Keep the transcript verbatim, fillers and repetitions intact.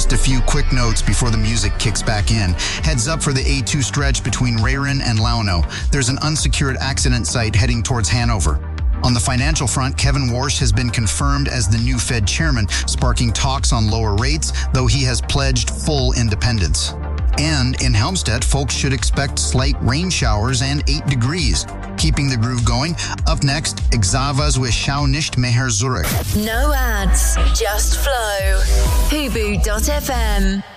Just a few quick notes before the music kicks back in. Heads up for the A two stretch between Reyren and Launau. There's an unsecured accident site heading towards Hanover. On the financial front, Kevin Warsh has been confirmed as the new Fed chairman, sparking talks on lower rates, though he has pledged full independence. And in Helmstedt, folks should expect slight rain showers and eight degrees. Keeping the groove going, up next, Xavas with Schau nicht mehr zurück. No ads, just flow. Hubu dot f m